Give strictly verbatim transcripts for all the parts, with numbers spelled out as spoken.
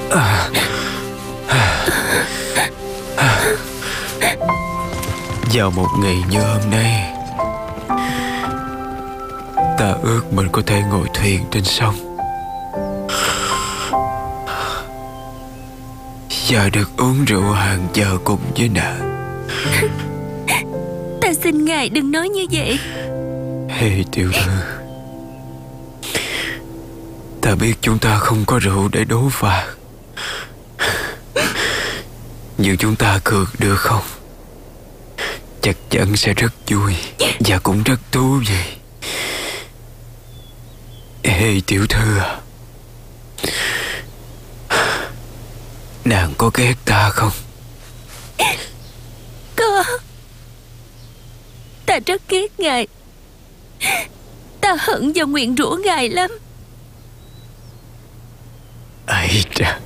Vào một ngày như hôm nay, ta ước mình có thể ngồi thuyền trên sông và được uống rượu hàng giờ cùng với nàng. Ta xin ngài đừng nói như vậy. Hey tiểu thư, ta biết chúng ta không có rượu để đấu phạt, nhưng chúng ta cược được không? Chắc chắn sẽ rất vui và cũng rất thú vị. Hey tiểu thư à, nàng có ghét ta không? Có. Ta rất ghét ngài. Ta hận và nguyện rủa ngài lắm. Ây cha,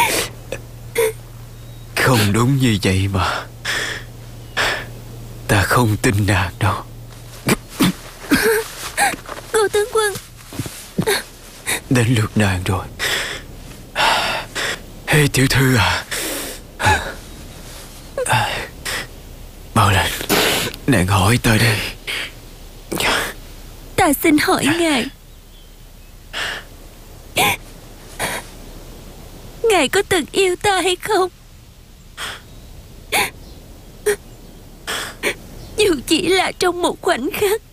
không đúng như vậy mà. Ta không tin nàng đâu. Cô tướng quân. Đến lượt nàng rồi. Hey tiểu thư à, mau lên, nàng hỏi ta đây. Ta xin hỏi ngài, ngài có từng yêu ta hay không? Dù chỉ là trong một khoảnh khắc.